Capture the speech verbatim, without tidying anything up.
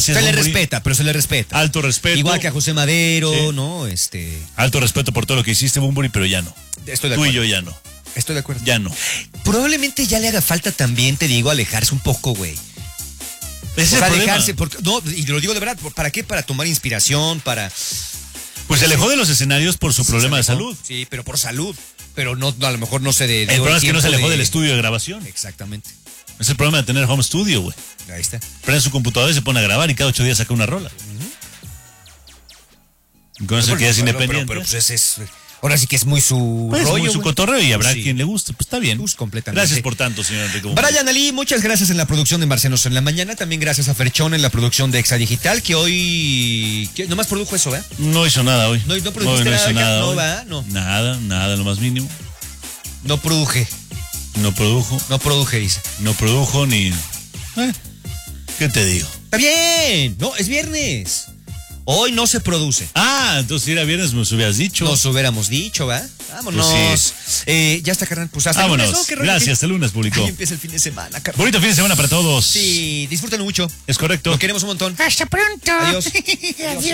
Gracias. Se le Bumburi. respeta, pero se le respeta. Alto respeto. Igual que a José Madero, Sí. ¿no? Este. Alto respeto por todo lo que hiciste, Bumburi, pero ya no. Estoy de Tú acuerdo. y yo ya no. Estoy de acuerdo. Ya no. Probablemente ya le haga falta también, te digo, alejarse un poco, güey. Ese es O el sea, problema. alejarse, porque, no, y lo digo de verdad, ¿para qué? Para tomar inspiración, para... Pues se alejó de los escenarios por su problema de Se alejó, salud. Sí, pero por salud. Pero no, a lo mejor no se de. El problema es que no se alejó del estudio de grabación. Exactamente. Es el problema de tener home studio, güey. Ahí está. Prende su computadora y se pone a grabar y cada ocho días saca una rola. Y con eso Pero, que es pero, independiente. Pero, pero, pues es, es- ahora sí que es muy su Pues, rollo. muy su güey. cotorreo y habrá Sí. quien le guste. Pues está bien. Pues, completamente. Gracias por tanto, señor Enrique Bumburi. Brian Ali, muchas gracias en la producción de Marcianos en la Mañana. También gracias a Ferchón en la producción de Exa Digital, que hoy. Que nomás produjo eso, ¿eh? No hizo nada hoy. No- no produjiste Hoy no nada hizo acá, nada. no, hoy. ¿verdad? No. Nada, nada, lo más mínimo. No produje. No produjo. No produje, dice. No produjo ni. Eh, ¿Qué te digo? Está bien. No, es viernes. Hoy no se produce. Ah, entonces si era viernes me hubieras dicho. Nos hubiéramos dicho, ¿va? Vámonos. Pues Eh, ya está, carnal. Pues hasta el Vámonos. lunes, ¿no? ¿Qué rollo? Gracias, hasta el lunes publicó. Ahí empieza el fin de semana, carnal. Bonito fin de semana para todos. Sí, disfrútenlo mucho. Es correcto. Lo queremos un montón. Hasta pronto. Adiós. Adiós.